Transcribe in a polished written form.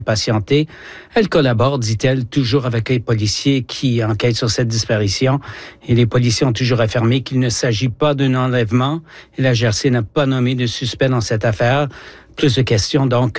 patienter. Elle collabore, dit-elle, toujours avec les policiers qui enquêtent sur cette disparition. Et les policiers ont toujours affirmé qu'il ne s'agit pas d'un enlèvement. Et la GRC n'a pas nommé de suspect dans cette affaire. Plus de questions, donc,